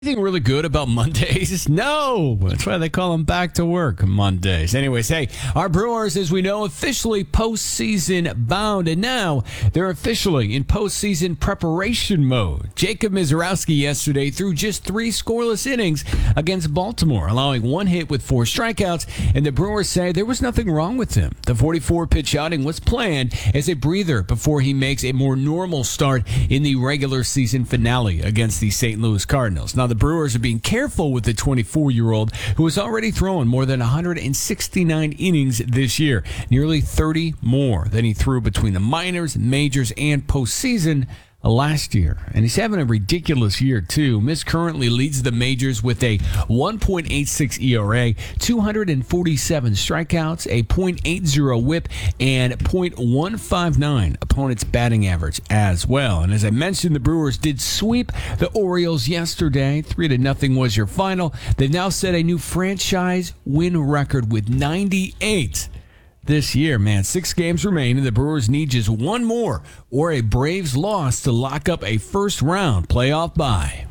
Anything really good about Mondays? No. That's why they call them back to work Mondays. Anyways, hey, our Brewers, as we know, officially postseason bound, and now they're officially in postseason preparation mode. Jacob Misiorowski yesterday threw just 3 scoreless innings against Baltimore, allowing 1 hit with 4 strikeouts, and the Brewers say there was nothing wrong with him. The 44-pitch outing was planned as a breather before he makes a more normal start in the regular season finale against the St. Louis Cardinals. Now, the Brewers are being careful with the 24-year-old who has already thrown more than 169 innings this year, nearly 30 more than he threw between the minors, majors, and postseason last year. And he's having a ridiculous year, too. Miz currently leads the majors with a 1.86 ERA, 247 strikeouts, a .80 whip, and .159 opponent's batting average as well. And as I mentioned, the Brewers did sweep the Orioles yesterday. 3-0 was your final. They've now set a new franchise win record with 98 this year, man. 6 games remain, and the Brewers need just 1 more or a Braves loss to lock up a first-round playoff bye.